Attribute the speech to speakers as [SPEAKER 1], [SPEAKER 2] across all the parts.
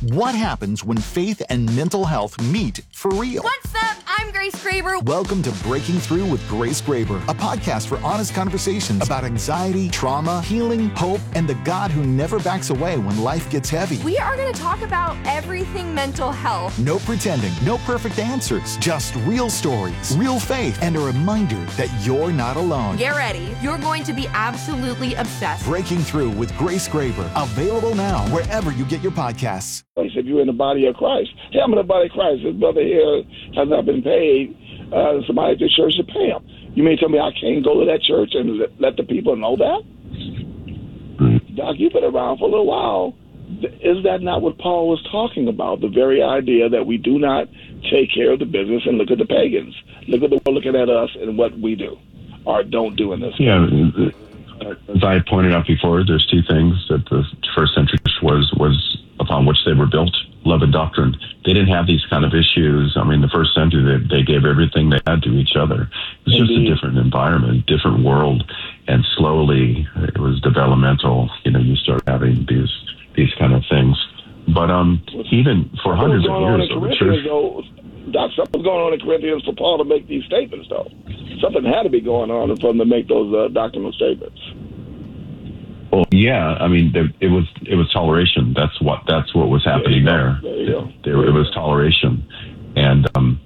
[SPEAKER 1] What happens when faith and mental health meet for real?
[SPEAKER 2] What's up? I'm Grace Graber.
[SPEAKER 1] Welcome to Breaking Through with Grace Graber, a podcast for honest conversations about anxiety, trauma, healing, hope, and the God who never backs away when life gets heavy.
[SPEAKER 2] We are going to talk about everything mental health.
[SPEAKER 1] No pretending, no perfect answers, just real stories, real faith, and a reminder that you're not alone.
[SPEAKER 2] Get ready. You're going to be absolutely obsessed.
[SPEAKER 1] Breaking Through with Grace Graber, available now wherever you get your podcasts.
[SPEAKER 3] He said, you're in the body of Christ. Hey, I'm in the body of Christ. This brother here has not been paid. Somebody at the church should pay him. You mean tell me I can't go to that church and let the people know that? Doc, you've been around for a little while. Is that not what Paul was talking about? The very idea that we do not take care of the business and look at the pagans. Look at the world looking at us and what we do or don't do in this.
[SPEAKER 4] Yeah, as I pointed out before, there's two things that the first century was upon which they were built: love and doctrine. They didn't have these kind of issues. I mean, the first century, they gave everything they had to each other. It was just a different environment, different world, and slowly it was developmental. You start having these kind of things. But even for hundreds of years, the church.
[SPEAKER 3] Doc, something's going on in Corinthians for Paul to make these statements, though. Something had to be going on for him to make those doctrinal statements.
[SPEAKER 4] Well, yeah, I mean, it was toleration. That's what was happening there. It was toleration, and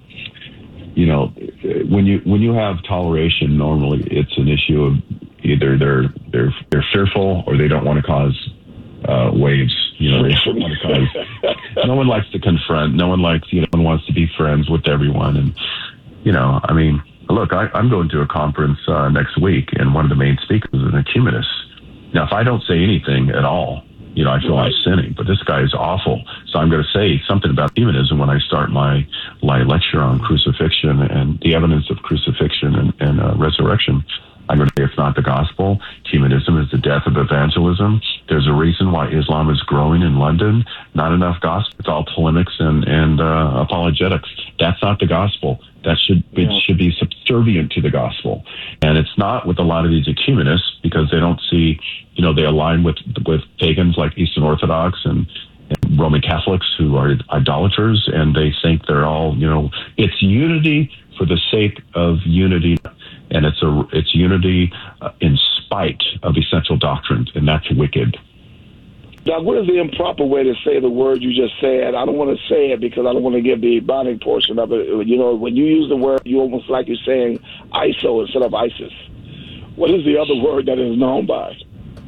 [SPEAKER 4] when you have toleration, normally it's an issue of either they're fearful or they don't want to cause waves. They don't want to cause. No one likes to confront. No one likes. No one wants to be friends with everyone, and I mean, look, I'm going to a conference next week, and one of the main speakers is an ecumenist. Now, if I don't say anything at all, I feel I'm sinning, but this guy is awful. So I'm going to say something about humanism when I start my lecture on crucifixion and the evidence of crucifixion and resurrection. I'm going to say it's not the gospel. Humanism is the death of evangelism. There's a reason why Islam is growing in London. Not enough gospel. It's all polemics and apologetics. That's not the gospel. It should be subservient to the gospel. And it's not with a lot of these ecumenists because they don't see, they align with pagans like Eastern Orthodox and Roman Catholics who are idolaters, and they think they're all, it's unity for the sake of unity. And it's unity in spite of essential doctrines, and that's wicked.
[SPEAKER 3] Doc, what is the improper way to say the word you just said? I don't want to say it because I don't want to give the bonding portion of it. When you use the word, you almost like you're saying ISO instead of ISIS. What is the other word that is known by?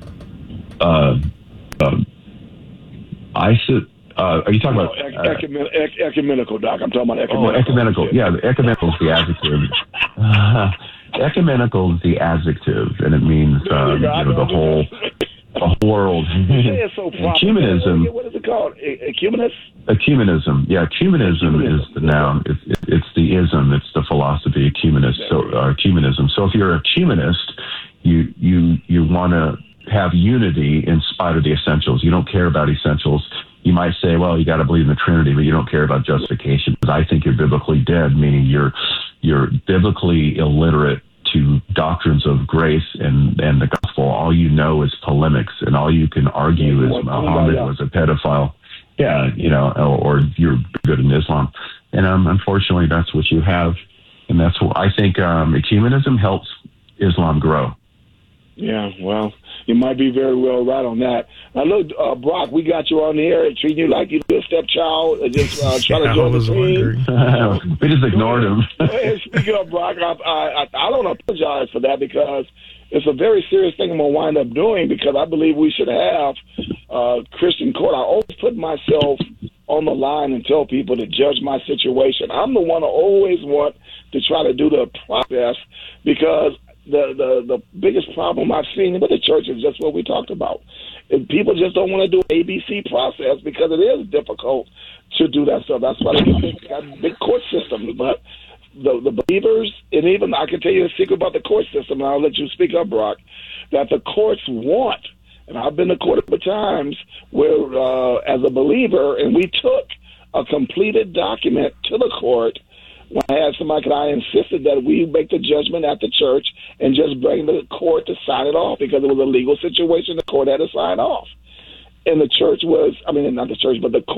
[SPEAKER 3] ISIS. Are you talking about ecumenical, Doc? I'm talking about ecumenical.
[SPEAKER 4] Oh, ecumenical. Yeah, the ecumenical is the adjective. Ecumenical is the adjective, and it means the whole world. Ecumenism.
[SPEAKER 3] What is it called? Ecumenist?
[SPEAKER 4] Ecumenism. Yeah, ecumenism is the noun. It's the ism. It's the philosophy. Ecumenism. So if you're a ecumenist, you want to have unity in spite of the essentials. You don't care about essentials. You might say, well, you got to believe in the Trinity, but you don't care about justification. Because I think you're biblically dead, meaning you're biblically illiterate to doctrines of grace and the gospel. All you know is polemics, and all you can argue is Muhammad was a pedophile. Yeah, or you're good in Islam. And unfortunately, that's what you have. And that's what I think ecumenism helps Islam grow.
[SPEAKER 3] Yeah, well, you might be very well right on that. Now, look, Brock, we got you on the air, treating you like you're a stepchild, just trying to join the team.
[SPEAKER 4] We just ignored him.
[SPEAKER 3] Speaking of Brock, I don't apologize for that because it's a very serious thing I'm going to wind up doing because I believe we should have Christian court. I always put myself on the line and tell people to judge my situation. I'm the one who always want to try to do the process because the biggest problem I've seen with the church is just what we talked about. And people just don't want to do ABC process because it is difficult to do that stuff. That's why they get big court systems. But the believers, and even I can tell you a secret about the court system, and I'll let you speak up, Brock, that the courts want, and I've been to court a couple times where as a believer, and we took a completed document to the court when I had somebody, I insisted that we make the judgment at the church and just bring the court to sign it off because it was a legal situation. The court had to sign off. And the church was, not the church, but the